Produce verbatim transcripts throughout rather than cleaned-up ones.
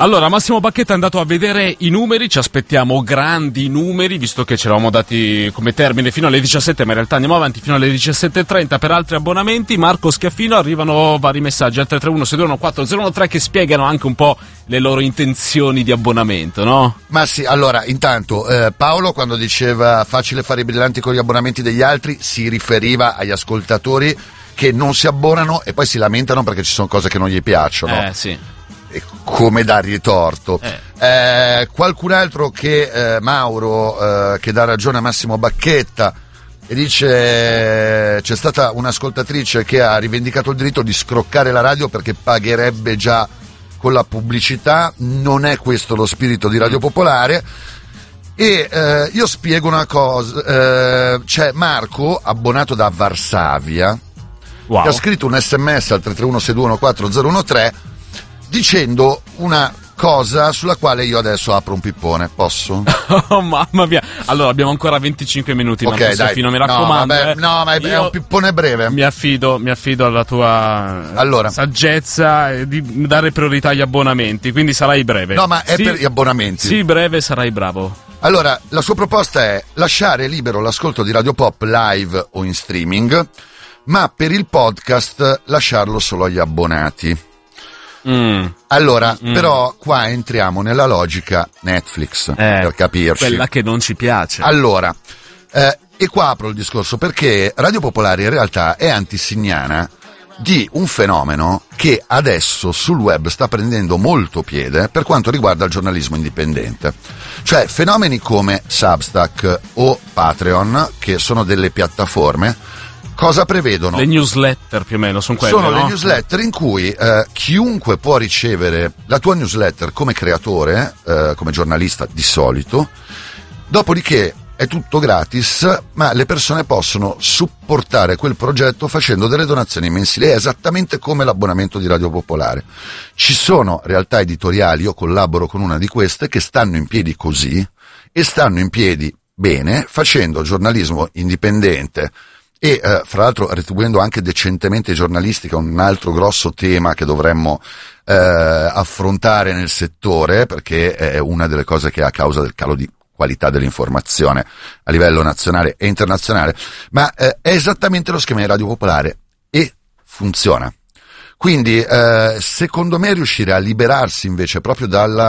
Allora, Massimo Bacchetta è andato a vedere i numeri, ci aspettiamo grandi numeri, visto che ce l'avevamo dati come termine fino alle diciassette, ma in realtà andiamo avanti fino alle diciassette e trenta per altri abbonamenti. Marco Schiaffino, arrivano vari messaggi al tre tre uno sei due uno quattro zero uno tre che spiegano anche un po' le loro intenzioni di abbonamento, no? Ma sì, allora, intanto, eh, Paolo quando diceva facile fare i brillanti con gli abbonamenti degli altri, si riferiva agli ascoltatori che non si abbonano e poi si lamentano perché ci sono cose che non gli piacciono. Eh, sì. E come dargli torto. Eh. Eh, qualcun altro che eh, Mauro eh, che dà ragione a Massimo Bacchetta e dice c'è stata un'ascoltatrice che ha rivendicato il diritto di scroccare la radio perché pagherebbe già con la pubblicità. Non è questo lo spirito di Radio Popolare. E eh, io spiego una cosa, eh, c'è Marco, abbonato da Varsavia, wow, che ha scritto un sms al tre tre uno sei due uno quattro zero uno tre dicendo una cosa sulla quale io adesso apro un pippone. Posso? Oh mamma mia. Allora abbiamo ancora venticinque minuti. Ok, dai. Schiaffino, mi raccomando. No, vabbè, eh. no ma è, è un pippone breve. Mi affido, mi affido alla tua allora. saggezza di dare priorità agli abbonamenti, quindi sarai breve. No, ma è sì, per gli abbonamenti. Sì, breve, sarai bravo. Allora, la sua proposta è lasciare libero l'ascolto di Radio Pop live o in streaming, ma per il podcast lasciarlo solo agli abbonati. Mm. Allora, mm. però qua entriamo nella logica Netflix, eh, per capirci. Quella che non ci piace. Allora, eh, e qua apro il discorso perché Radio Popolare in realtà è antesignana di un fenomeno che adesso sul web sta prendendo molto piede per quanto riguarda il giornalismo indipendente. Cioè fenomeni come Substack o Patreon, che sono delle piattaforme, cosa prevedono? Le newsletter più o meno sono quelle, Sono no? le newsletter in cui eh, chiunque può ricevere la tua newsletter come creatore, eh, come giornalista di solito, dopodiché è tutto gratis, ma le persone possono supportare quel progetto facendo delle donazioni mensili. È esattamente come l'abbonamento di Radio Popolare. Ci sono realtà editoriali, io collaboro con una di queste, che stanno in piedi così e stanno in piedi bene, facendo giornalismo indipendente e eh, fra l'altro retribuendo anche decentemente i giornalisti, che è un altro grosso tema che dovremmo eh, affrontare nel settore, perché è una delle cose che a causa del calo di qualità dell'informazione a livello nazionale e internazionale, ma eh, è esattamente lo schema di Radio Popolare e funziona. Quindi eh, secondo me riuscire a liberarsi invece proprio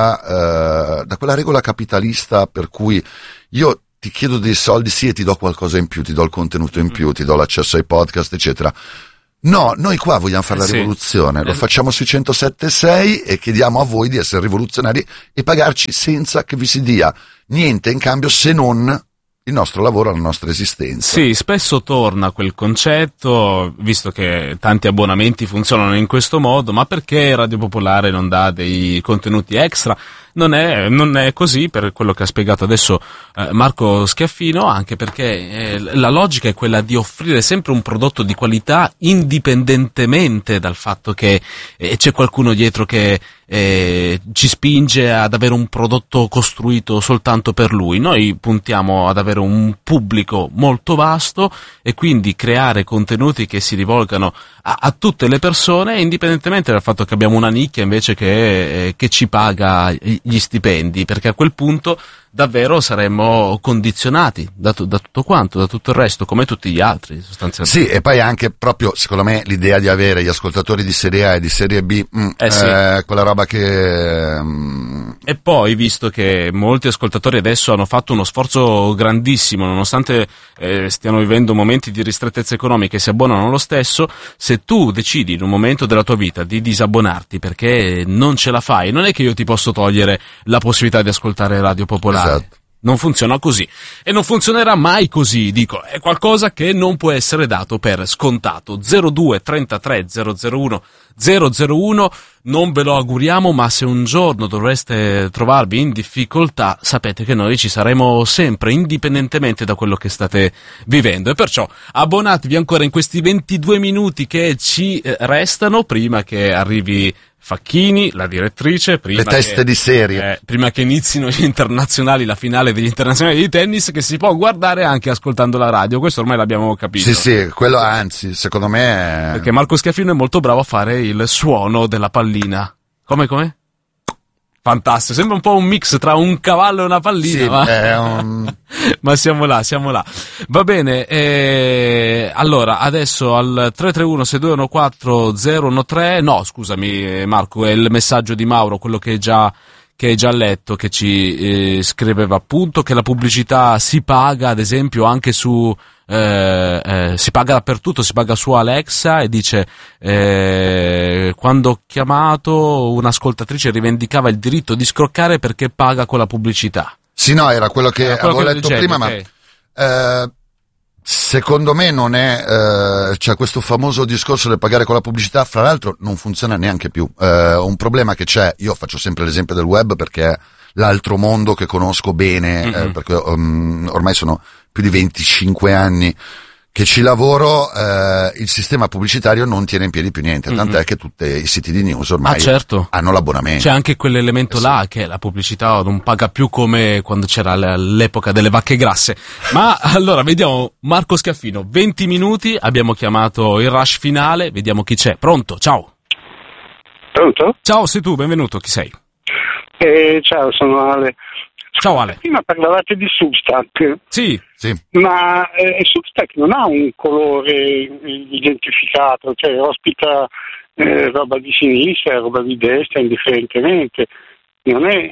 dalla eh, da quella regola capitalista per cui io ti chiedo dei soldi, sì, e ti do qualcosa in più, ti do il contenuto in più, ti do l'accesso ai podcast, eccetera. No, noi qua vogliamo fare la sì. rivoluzione, lo facciamo sui centosette e sei e chiediamo a voi di essere rivoluzionari e pagarci senza che vi si dia niente in cambio se non il nostro lavoro, la nostra esistenza. Sì, spesso torna quel concetto, visto che tanti abbonamenti funzionano in questo modo, ma perché Radio Popolare non dà dei contenuti extra? Non è, non è così, per quello che ha spiegato adesso eh, Marco Schiaffino, anche perché eh, la logica è quella di offrire sempre un prodotto di qualità indipendentemente dal fatto che eh, c'è qualcuno dietro che eh, ci spinge ad avere un prodotto costruito soltanto per lui. Noi puntiamo ad avere un pubblico molto vasto e quindi creare contenuti che si rivolgano a, a tutte le persone, indipendentemente dal fatto che abbiamo una nicchia invece che, eh, che ci paga gli stipendi, perché a quel punto davvero saremmo condizionati da, da tutto quanto, da tutto il resto, come tutti gli altri sostanzialmente. Sì, e poi anche proprio, secondo me, l'idea di avere gli ascoltatori di serie A e di serie B, mh, eh sì. eh, quella roba che... Mh... E poi, visto che molti ascoltatori adesso hanno fatto uno sforzo grandissimo, nonostante eh, stiano vivendo momenti di ristrettezza economica e si abbonano lo stesso, se tu decidi in un momento della tua vita di disabbonarti perché non ce la fai, non è che io ti posso togliere la possibilità di ascoltare Radio Popolare. Esatto. Non funziona così e non funzionerà mai così, dico, è qualcosa che non può essere dato per scontato. zero due trentatré zero zero uno zero zero uno, non ve lo auguriamo, ma se un giorno dovreste trovarvi in difficoltà sapete che noi ci saremo sempre, indipendentemente da quello che state vivendo, e perciò abbonatevi ancora in questi ventidue minuti che ci restano prima che arrivi Facchini, la direttrice, prima le teste che, di serie eh, prima che inizino gli internazionali, la finale degli internazionali di tennis, che si può guardare anche ascoltando la radio, questo ormai l'abbiamo capito. Sì, sì, quello anzi, secondo me è... Perché Marco Schiaffino è molto bravo a fare il suono della pallina. Come, come? Fantastico, sembra un po' un mix tra un cavallo e una pallina, sì, ma... è un... ma siamo là, siamo là. Va bene, eh, allora adesso al tre tre uno sei due uno quattro zero uno tre, no scusami Marco, è il messaggio di Mauro, quello che è già, che hai già letto, che ci eh, scriveva appunto che la pubblicità si paga, ad esempio, anche su... Eh, eh, si paga dappertutto, si paga su Alexa, e dice eh, quando ho chiamato un'ascoltatrice rivendicava il diritto di scroccare perché paga con la pubblicità. Sì, no, era quello che era quello avevo che letto leggevi, prima, okay. ma eh, secondo me non è, eh, c'è questo famoso discorso del pagare con la pubblicità, fra l'altro non funziona neanche più. Eh, un problema che c'è, io faccio sempre l'esempio del web perché è l'altro mondo che conosco bene, mm-hmm. eh, perché um, ormai sono più di venticinque anni che ci lavoro, eh, il sistema pubblicitario non tiene in piedi più niente, mm-hmm. tant'è che tutti i siti di news ormai ah, certo. hanno l'abbonamento. C'è anche quell'elemento eh, là sì. che la pubblicità non paga più come quando c'era l'epoca delle vacche grasse. Ma allora vediamo Marco Schiaffino, venti minuti, abbiamo chiamato il rush finale, vediamo chi c'è. Pronto? Ciao. Pronto? Ciao, sei tu, benvenuto, chi sei? Eh, ciao, sono Ale. Ciao Ale. Prima parlavate di Substack. Sì. Sì. Ma eh, Substack non ha un colore identificato, cioè ospita eh, roba di sinistra, roba di destra, indifferentemente. Non è...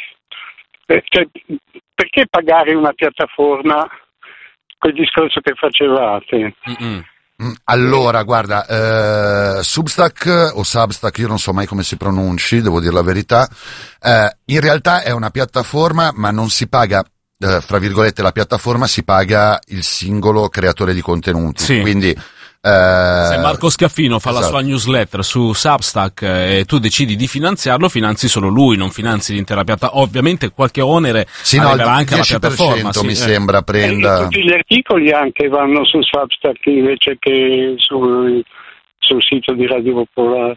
Eh, cioè, perché pagare una piattaforma, quel discorso che facevate? Mm-mm. Allora, guarda, eh, Substack o Substack, io non so mai come si pronunci, devo dire la verità, eh, in realtà è una piattaforma, ma non si paga, eh, fra virgolette, la piattaforma, si paga il singolo creatore di contenuti. Sì. Quindi, eh, se Marco Schiaffino fa esatto. la sua newsletter su Substack e tu decidi di finanziarlo, finanzi solo lui, non finanzi l'intera piattaforma. Ovviamente qualche onere sì, no, arriverà anche alla piattaforma. Sì, mi eh. sembra prenda... E tutti gli articoli anche vanno su Substack invece che sul, sul sito di Radio Popolare.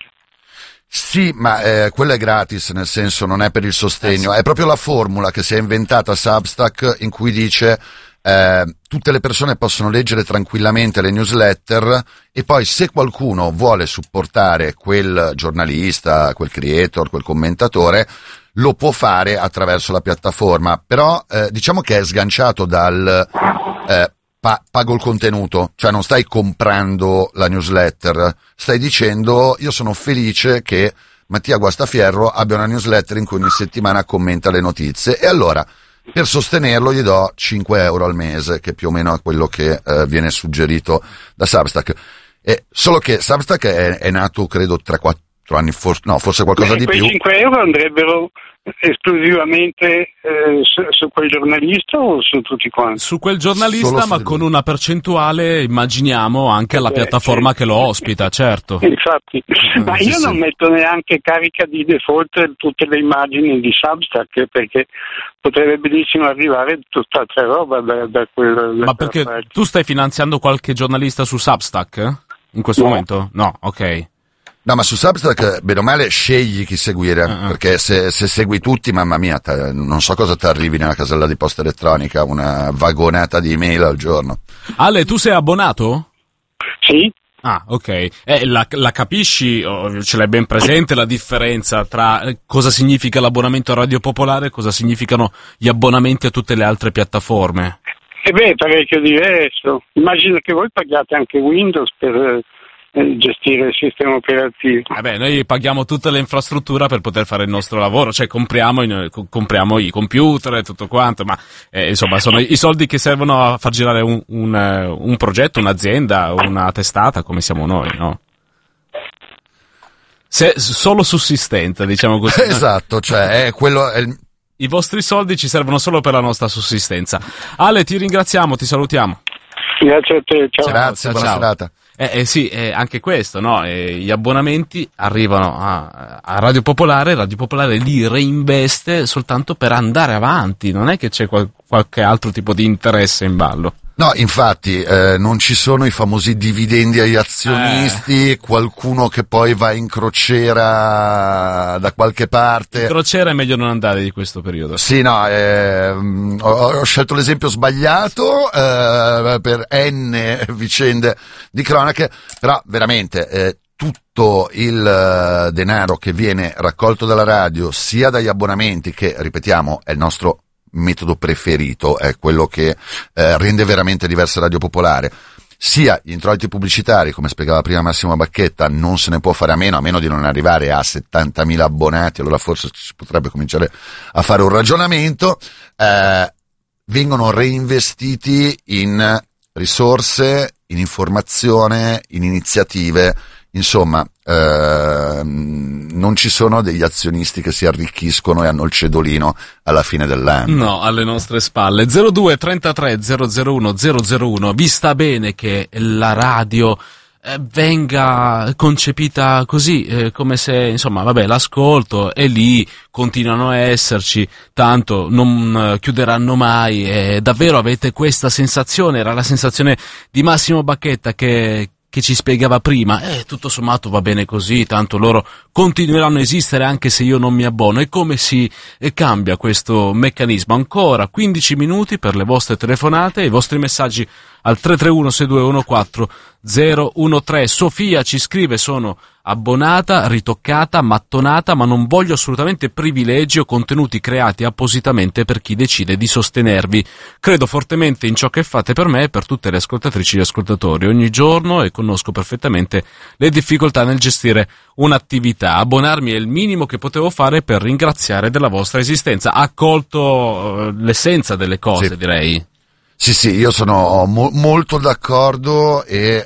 Sì, ma eh, quello è gratis, nel senso non è per il sostegno, eh sì. È proprio la formula che si è inventata Substack in cui dice eh, tutte le persone possono leggere tranquillamente le newsletter e poi se qualcuno vuole supportare quel giornalista, quel creator, quel commentatore, lo può fare attraverso la piattaforma, però eh, diciamo che è sganciato dal... Eh, Pa- pago il contenuto, cioè non stai comprando la newsletter, stai dicendo io sono felice che Mattia Guastafierro abbia una newsletter in cui ogni settimana commenta le notizie e allora per sostenerlo gli do cinque euro al mese, che più o meno è quello che eh, viene suggerito da Substack. E solo che Substack è, è nato credo tre quattro anni, forse, no, forse qualcosa Beh, di quei più. cinque euro andrebbero esclusivamente eh, su, su quel giornalista o su tutti quanti? Su quel giornalista, ma con una percentuale, immaginiamo, anche alla eh, piattaforma sì. che lo ospita, certo. Infatti, ma sì, io sì. non metto neanche carica di default tutte le immagini di Substack perché potrebbe benissimo arrivare tutta altra roba da, da quel. Ma perché parte. Tu stai finanziando qualche giornalista su Substack eh? in questo no. momento? No, ok. No, ma su Substack, bene o male, scegli chi seguire, uh-huh. perché se, se segui tutti, mamma mia, te, non so cosa ti arrivi nella casella di posta elettronica, una vagonata di email al giorno. Ale, tu sei abbonato? Sì. Ah, ok. Eh, la, la capisci, oh, ce l'hai ben presente la differenza tra cosa significa l'abbonamento a Radio Popolare e cosa significano gli abbonamenti a tutte le altre piattaforme? E beh, è parecchio diverso. Immagino che voi pagate anche Windows per... gestire il sistema operativo. Eh beh, noi paghiamo tutta l'infrastruttura per poter fare il nostro lavoro, cioè compriamo i, compriamo i computer e tutto quanto, ma eh, insomma sono i soldi che servono a far girare un, un, un progetto, un'azienda, una testata come siamo noi, no? Se, solo sussistenza, diciamo così. Esatto, cioè è quello... È il... I vostri soldi ci servono solo per la nostra sussistenza. Ale, ti ringraziamo, ti salutiamo. Grazie a te, ciao. Grazie, ciao, buona ciao. serata. Eh, eh sì, eh, anche questo, no? Eh, gli abbonamenti arrivano a, a Radio Popolare, Radio Popolare li reinveste soltanto per andare avanti, non è che c'è qual- qualche altro tipo di interesse in ballo. No, infatti, eh, non ci sono i famosi dividendi agli azionisti, eh. qualcuno che poi va in crociera da qualche parte. In crociera è meglio non andare di questo periodo. Sì, no, eh, ho, ho scelto l'esempio sbagliato eh, per N vicende di cronache, però veramente... Eh, tutto il uh, denaro che viene raccolto dalla radio, sia dagli abbonamenti, che ripetiamo è il nostro metodo preferito, è quello che eh, rende veramente diversa Radio Popolare, sia gli introiti pubblicitari, come spiegava prima Massimo Bacchetta, non se ne può fare a meno, a meno di non arrivare a settantamila abbonati, allora forse si potrebbe cominciare a fare un ragionamento, eh, vengono reinvestiti in risorse, in informazione, in iniziative. Insomma, ehm, non ci sono degli azionisti che si arricchiscono e hanno il cedolino alla fine dell'anno. No, alle nostre spalle. zero due trentatré zero zero uno zero zero uno. Vi sta bene che la radio eh, venga concepita così, eh, come se, insomma, vabbè, l'ascolto è lì, continuano a esserci, tanto non eh, chiuderanno mai. Eh, davvero avete questa sensazione? Era la sensazione di Massimo Bacchetta che che ci spiegava prima, eh, tutto sommato va bene così, tanto loro continueranno a esistere anche se io non mi abbono. E come si eh, cambia questo meccanismo? Ancora quindici minuti per le vostre telefonate e i vostri messaggi al tre tre uno sei due uno quattro zero uno tre. Sofia ci scrive: sono abbonata, ritoccata, mattonata, ma non voglio assolutamente privilegi o contenuti creati appositamente per chi decide di sostenervi. Credo fortemente in ciò che fate per me e per tutte le ascoltatrici e gli ascoltatori ogni giorno, e conosco perfettamente le difficoltà nel gestire un'attività. Abbonarmi è il minimo che potevo fare per ringraziare della vostra esistenza. Ha colto uh, l'essenza delle cose, sì. Direi. Sì, sì, io sono mo- molto d'accordo e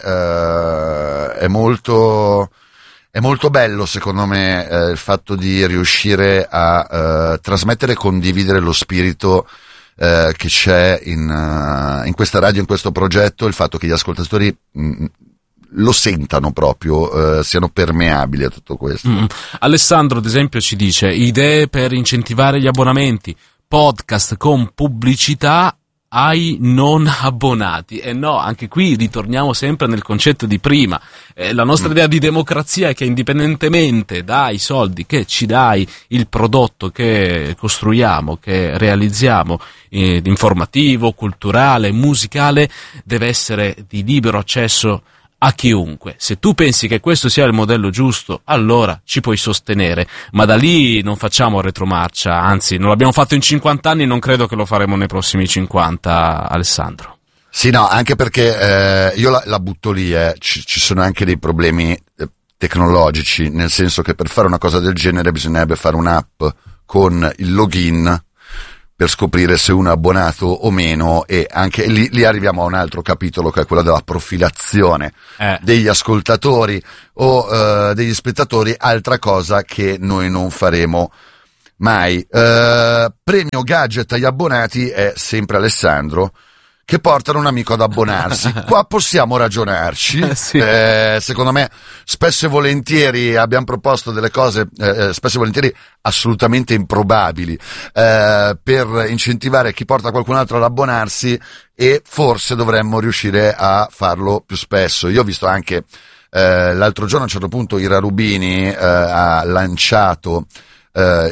uh, è molto... È molto bello, secondo me, eh, il fatto di riuscire a eh, trasmettere e condividere lo spirito eh, che c'è in, uh, in questa radio, in questo progetto, il fatto che gli ascoltatori mh, lo sentano proprio, eh, siano permeabili a tutto questo. Mm. Alessandro, ad esempio, ci dice: idee per incentivare gli abbonamenti, podcast con pubblicità ai non abbonati. E eh no, anche qui ritorniamo sempre nel concetto di prima. Eh, la nostra idea di democrazia è che indipendentemente dai soldi che ci dai, il prodotto che costruiamo, che realizziamo, eh, informativo, culturale, musicale, deve essere di libero accesso a chiunque. Se tu pensi che questo sia il modello giusto, allora ci puoi sostenere, ma da lì non facciamo retromarcia, anzi non l'abbiamo fatto in cinquanta anni, non credo che lo faremo nei prossimi cinquanta, Alessandro. Sì, no, anche perché eh, io la, la butto lì, eh. ci, ci sono anche dei problemi eh, tecnologici, nel senso che per fare una cosa del genere bisognerebbe fare un'app con il login per scoprire se uno è abbonato o meno, e anche lì, lì arriviamo a un altro capitolo, che è quello della profilazione eh. degli ascoltatori o uh, degli spettatori, altra cosa che noi non faremo mai. Uh, premio gadget agli abbonati è sempre Alessandro, che portano un amico ad abbonarsi. Qua possiamo ragionarci. Eh, sì. eh, secondo me spesso e volentieri abbiamo proposto delle cose eh, spesso e volentieri assolutamente improbabili eh, per incentivare chi porta qualcun altro ad abbonarsi, e forse dovremmo riuscire a farlo più spesso. Io ho visto anche eh, l'altro giorno, a un certo punto Ira Rubini eh, ha lanciato eh,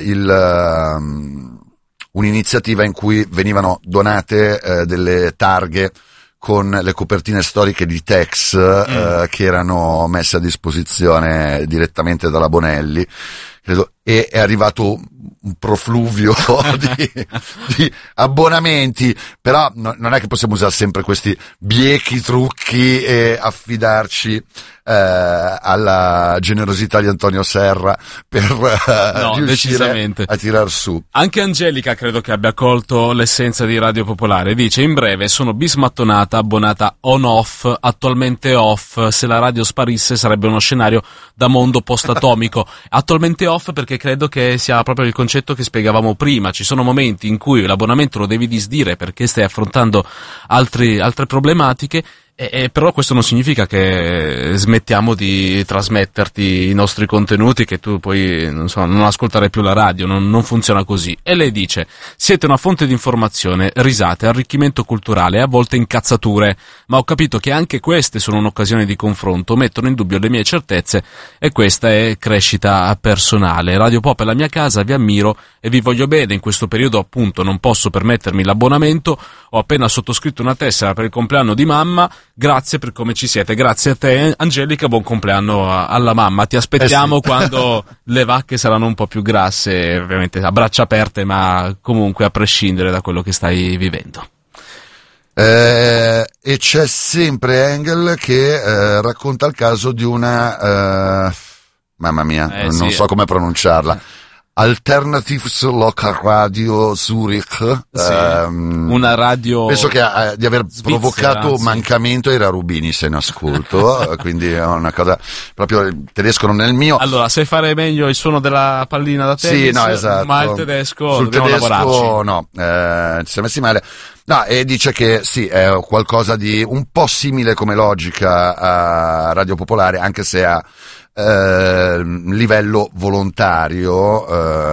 il um, un'iniziativa in cui venivano donate eh, delle targhe con le copertine storiche di Tex mm. eh, che erano messe a disposizione direttamente dalla Bonelli, credo, e è arrivato un profluvio di, di abbonamenti, però no, non è che possiamo usare sempre questi biechi trucchi e affidarci eh, alla generosità di Antonio Serra per eh, no, riuscire a tirar su. Anche Angelica credo che abbia colto l'essenza di Radio Popolare. Dice: in breve, sono bismattonata, abbonata on-off, attualmente off. Se la radio sparisse sarebbe uno scenario da mondo post-atomico. Attualmente off perché credo che sia proprio il concetto che spiegavamo prima. Ci sono momenti in cui l'abbonamento lo devi disdire perché stai affrontando altri, altre problematiche, e, e però questo non significa che smettiamo di trasmetterti i nostri contenuti, che tu puoi non so, non ascoltare più la radio. Non, non funziona così. E lei dice: siete una fonte di informazione, risate, arricchimento culturale e a volte incazzature, ma ho capito che anche queste sono un'occasione di confronto, mettono in dubbio le mie certezze, e questa è crescita personale. Radio Pop è la mia casa, vi ammiro e vi voglio bene. In questo periodo appunto non posso permettermi l'abbonamento, ho appena sottoscritto una tessera per il compleanno di mamma, grazie per come ci siete, grazie a te Angelica, buon compleanno a, alla mamma, ti aspettiamo eh sì. quando le vacche saranno un po' più grasse, ovviamente a braccia aperte, ma comunque a prescindere da quello che stai vivendo. Eh, e c'è sempre Engel che eh, racconta il caso di una eh, mamma mia, eh, non sì. so come pronunciarla, Alternatives Local Radio Zurich, sì, ehm, una radio, penso che eh, di aver Svizzera, provocato sì. mancamento era Rubini se in ascolto, quindi è una cosa proprio il tedesco non è il mio. Allora, sai fare meglio il suono della pallina da tennis? Sì, no, esatto. Ma il tedesco sul dobbiamo tedesco lavorarci. No, eh, ci siamo messi male. No, e dice che sì, è qualcosa di un po' simile come logica a Radio Popolare, anche se a eh, livello volontario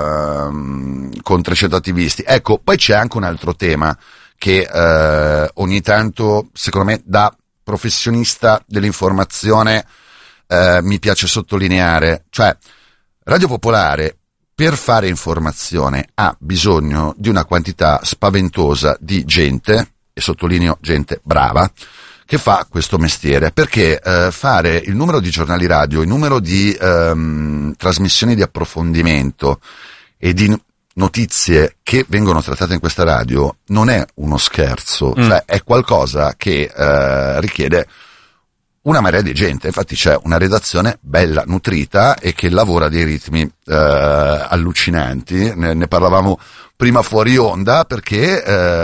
eh, con trecento attivisti. Ecco, poi c'è anche un altro tema che eh, ogni tanto, secondo me, da professionista dell'informazione eh, mi piace sottolineare, cioè Radio Popolare per fare informazione ha bisogno di una quantità spaventosa di gente, e sottolineo gente brava, che fa questo mestiere, perché eh, fare il numero di giornali radio, il numero di ehm, trasmissioni di approfondimento e di notizie che vengono trattate in questa radio non è uno scherzo, mm. cioè è qualcosa che eh, richiede una marea di gente. Infatti c'è una redazione bella, nutrita e che lavora a dei ritmi eh, allucinanti, ne, ne parlavamo prima fuori onda, perché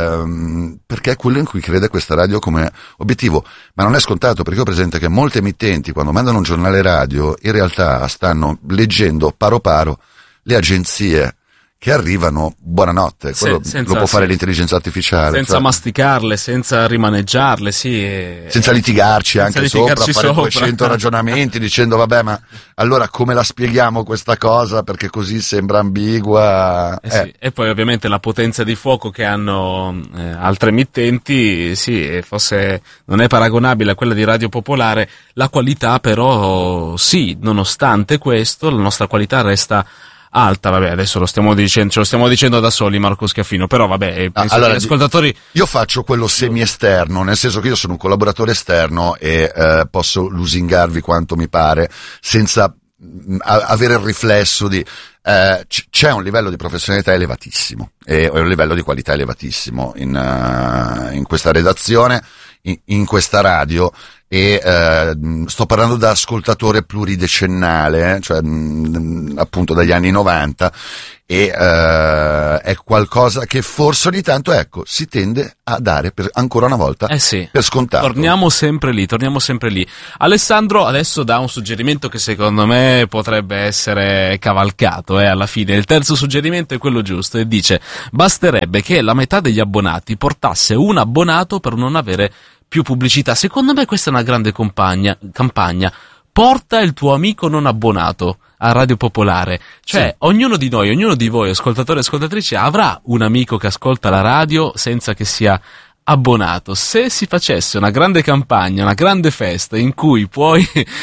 ehm, perché è quello in cui crede questa radio come obiettivo, ma non è scontato, perché ho presente che molte emittenti quando mandano un giornale radio in realtà stanno leggendo paro paro le agenzie che arrivano, buonanotte, quello Se, senza, lo può fare sì. l'intelligenza artificiale. Senza cioè, masticarle, senza rimaneggiarle, sì. E, senza litigarci senza anche litigarci sopra, fare sopra. duecento ragionamenti dicendo vabbè, ma allora come la spieghiamo questa cosa, perché così sembra ambigua. Eh, eh. Sì. E poi ovviamente la potenza di fuoco che hanno eh, altre emittenti, sì, forse non è paragonabile a quella di Radio Popolare, la qualità però sì, nonostante questo, la nostra qualità resta alta. Vabbè, adesso lo stiamo dicendo, ce lo stiamo dicendo da soli, Marco Schiaffino, però vabbè, penso allora, che gli ascoltatori... Io faccio quello semi-esterno, nel senso che io sono un collaboratore esterno e eh, posso lusingarvi quanto mi pare, senza mh, avere il riflesso di... Eh, c- c'è un livello di professionalità elevatissimo e un livello di qualità elevatissimo in, uh, in questa redazione, in, in questa radio, e eh, sto parlando da ascoltatore pluridecennale, cioè mh, appunto dagli anni novanta, e eh, è qualcosa che forse ogni tanto, ecco, si tende a dare per, ancora una volta eh sì. per scontato. Torniamo sempre lì, torniamo sempre lì. Alessandro adesso dà un suggerimento che secondo me potrebbe essere cavalcato, eh, alla fine. Il terzo suggerimento è quello giusto e dice: basterebbe che la metà degli abbonati portasse un abbonato per non avere più pubblicità. Secondo me questa è una grande compagna, campagna. Porta il tuo amico non abbonato a Radio Popolare. Cioè, sì. ognuno di noi, ognuno di voi, ascoltatori e ascoltatrici, avrà un amico che ascolta la radio senza che sia abbonato. Se si facesse una grande campagna, una grande festa in cui puoi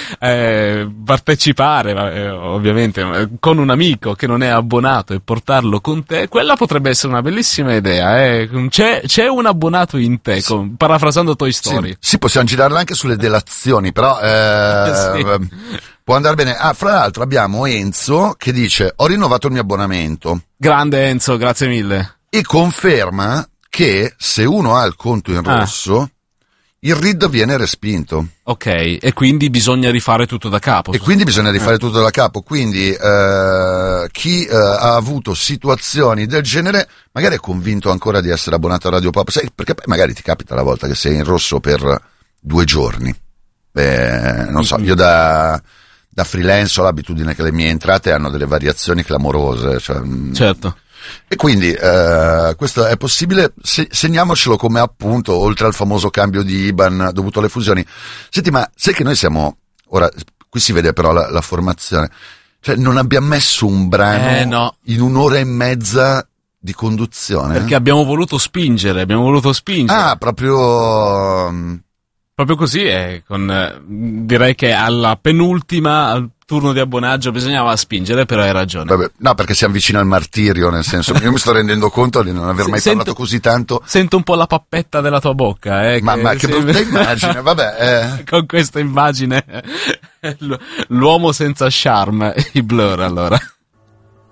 eh, partecipare, eh, ovviamente, con un amico che non è abbonato e portarlo con te, quella potrebbe essere una bellissima idea. Eh. C'è, c'è un abbonato in te, sì. con, parafrasando Toy Story. Sì, sì, possiamo girarla anche sulle delazioni, però eh, sì. può andare bene. Ah, fra l'altro abbiamo Enzo che dice: ho rinnovato il mio abbonamento. Grande Enzo, grazie mille. E conferma che se uno ha il conto in rosso, ah. il R I D viene respinto. Ok, e quindi bisogna rifare tutto da capo. E quindi bisogna rifare eh. tutto da capo. Quindi eh, chi eh, ha avuto situazioni del genere, magari è convinto ancora di essere abbonato a Radio Pop, sai, perché poi magari ti capita la volta che sei in rosso per due giorni. Eh, non so, io da, da freelance ho l'abitudine che le mie entrate hanno delle variazioni clamorose. Cioè, certo. E quindi eh, questo è possibile, se, segniamocelo come appunto, oltre al famoso cambio di I B A N dovuto alle fusioni. Senti, ma sai che noi siamo, ora qui si vede però la, la formazione, cioè non abbiamo messo un brano eh, no. in un'ora e mezza di conduzione? Perché abbiamo voluto spingere, abbiamo voluto spingere. Ah, proprio... Proprio così è, con, direi che alla penultima, al turno di abbonaggio bisognava spingere, però hai ragione. Vabbè, no, perché siamo vicino al martirio, nel senso che io mi sto rendendo conto di non aver mai sento, parlato così tanto. Sento un po' la pappetta della tua bocca, eh. Ma che, ma che brutta immagine, vabbè. Eh. Con questa immagine, l'uomo senza charme, i Blur allora.